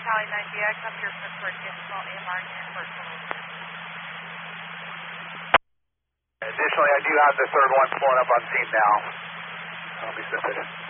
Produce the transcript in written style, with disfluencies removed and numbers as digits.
Cali 90X, I'm your preferred vehicle, AMR Airport. Additionally, I do have the third one pulling up on scene now. That'll be sufficient.